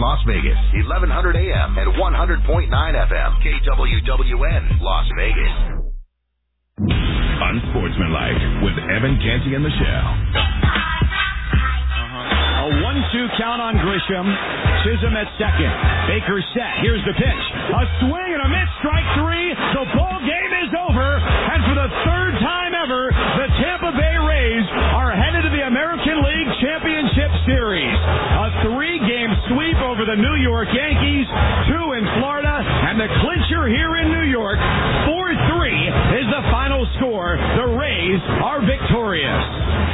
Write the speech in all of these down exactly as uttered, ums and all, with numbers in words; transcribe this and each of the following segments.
Las Vegas, eleven hundred A M and one hundred point nine F M, K W W N, Las Vegas. Unsportsmanlike with Evan Canty and Michelle. A one two count on Grisham. Chisholm at second. Baker set. Here's the pitch. A swing and a miss. Strike three. The ball game is over. And for the third time ever, the Tampa Bay Rays are headed to the American League Championship Series. A three-game sweep over the New York Yankees, two in Florida, and the clincher here in New York. four three is the final score. The Rays are victorious.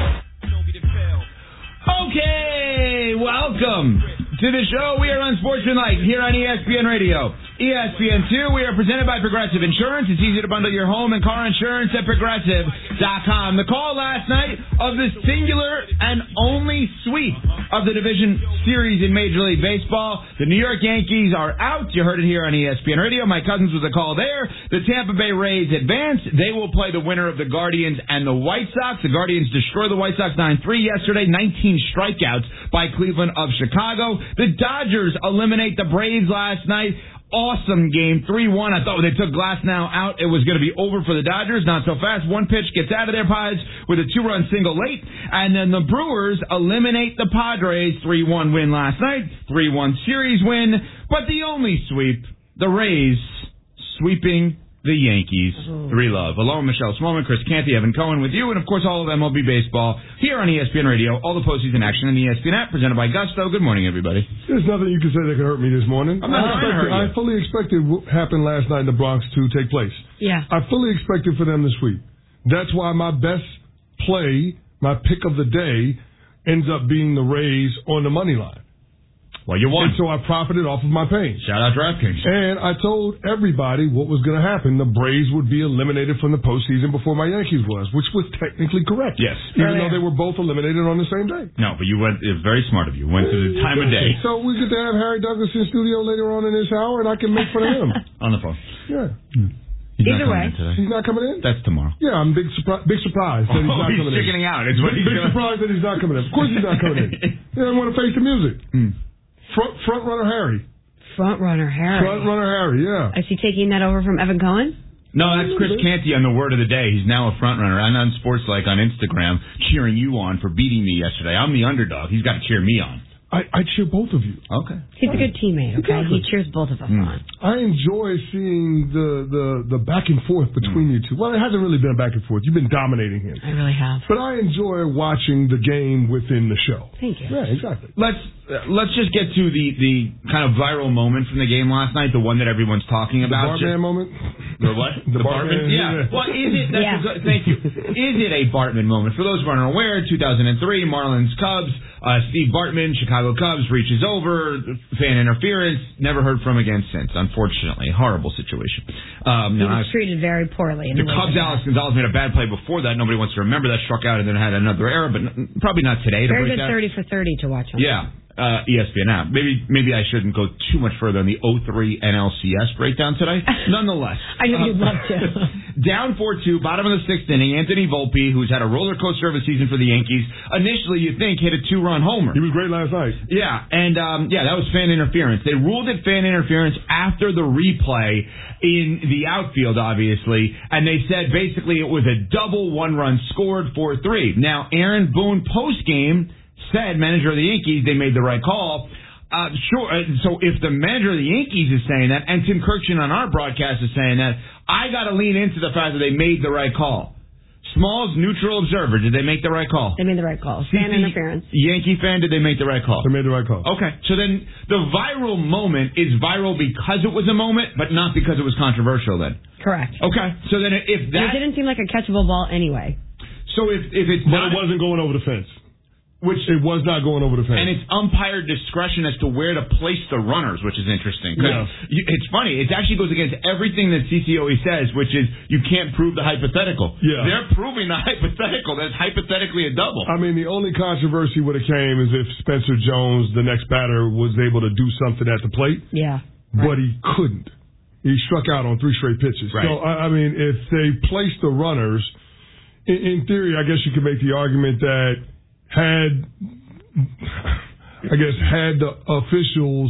Okay, welcome to the show. We are Unsportsmanlike here on E S P N Radio. E S P N two, we are presented by Progressive Insurance. It's easy to bundle your home and car insurance at Progressive dot com. The call last night of the singular and only sweep of the division series in Major League Baseball. The New York Yankees are out. You heard it here on E S P N Radio. My Cousins was a call there. The Tampa Bay Rays advance. They will play the winner of the Guardians and the White Sox. The Guardians destroy the White Sox nine three yesterday. nineteen strikeouts by Cleveland of Chicago. The Dodgers eliminate the Braves last night. Awesome game, three one. I thought when they took Glasnow out, it was going to be over for the Dodgers. Not so fast. One pitch gets out of their pies with a two-run single late. And then the Brewers eliminate the Padres. three one win last night. three one series win. But the only sweep, the Rays sweeping the Yankees. Three love. Along with Michelle Smallman, Chris Canty, Evan Cohen with you, and of course all of M L B Baseball here on E S P N Radio. All the postseason action on the E S P N app, presented by Gusto. Good morning, everybody. There's nothing you can say that could hurt me this morning. I'm not I, trying to hurt you. I fully expected what happened last night in the Bronx to take place. Yeah. I fully expected for them to sweep. That's why my best play, my pick of the day, ends up being the Rays on the money line. Well, you won. And so I profited off of my pain. Shout out DraftKings. And I told everybody what was going to happen. The Braves would be eliminated from the postseason before my Yankees was, which was technically correct. Yes. Even Earlier. though they were both eliminated on the same day. No, but you went, it was very smart of you. Went to the time of day. So we get to have Harry Douglas in studio later on in this hour, and I can make fun of him. On the phone. Yeah. Hmm. He's Either not way. coming in today. He's not coming in? That's tomorrow. Yeah, I'm big, surpri- big surprised that he's oh, not he's coming in. He's chickening out. It's what big he's big doing. surprised that he's not coming in. Of course he's not coming in. He doesn't want to face the music. Mm. Front, front runner Harry. Front runner Harry. Front runner Harry, yeah. Is he taking that over from Evan Cohen? No, that's Chris Canty on the word of the day. He's now a front runner. I'm on Sportslike on Instagram, cheering you on for beating me yesterday. I'm the underdog. He's got to cheer me on. I, I cheer both of you. Okay. He's a good teammate, okay? Exactly. He cheers both of us Mm. on. I enjoy seeing the, the, the back and forth between mm. you two. Well, it hasn't really been a back and forth. You've been dominating him. I really have. But I enjoy watching the game within the show. Thank you. Yeah, exactly. Let's uh, let's just get to the, the kind of viral moment from the game last night, the one that everyone's talking The about. Bartman moment? The what? The, the Bartman? Bartman? Yeah. yeah. Well, is it? That's Yeah. a good, thank you. Is it a Bartman moment? For those who aren't aware, two thousand three, Marlins Cubs, uh, Steve Bartman, Chicago Cubs, reaches over, fan interference, never heard from again since, unfortunately. Horrible situation. Um, He now, was treated very poorly. In the the Cubs, Alex Gonzalez made a bad play before that. Nobody wants to remember that. Struck out and then had another error, but n- probably not today. To Very break good that. thirty for thirty to watch on. Yeah. Uh, E S P N app. Maybe maybe I shouldn't go too much further on the oh three N L C S breakdown today. Nonetheless. I know you'd love to. Down four two, bottom of the sixth inning, Anthony Volpe, who's had a roller coaster of a season for the Yankees, initially you think hit a two-run homer. He was great last night. Yeah, and um, yeah, that was fan interference. They ruled it fan interference after the replay in the outfield, obviously, and they said basically it was a double one-run scored four three. Now, Aaron Boone post-game said, manager of the Yankees, they made the right call. Uh, sure. So if the manager of the Yankees is saying that, and Tim Kirkshin on our broadcast is saying that, I got to lean into the fact that they made the right call. Smalls, neutral observer, did they make the right call? They made the right call. Fan interference. Yankee fan, did they make the right call? They made the right call. Okay. So then the viral moment is viral because it was a moment, but not because it was controversial then. Correct. Okay. So then if that... And it didn't seem like a catchable ball anyway. So if, if it's But not... it wasn't going over the fence. Which it was not going over the fence. And it's umpire discretion as to where to place the runners, which is interesting. Yeah. You, it's funny. It actually goes against everything that C C always says, which is you can't prove the hypothetical. Yeah. They're proving the hypothetical. That's hypothetically a double. I mean, the only controversy would have came is if Spencer Jones, the next batter, was able to do something at the plate. Yeah. But right. he couldn't. He struck out on three straight pitches. Right. So, I, I mean, if they placed the runners, in, in theory, I guess you could make the argument that had, I guess, had the officials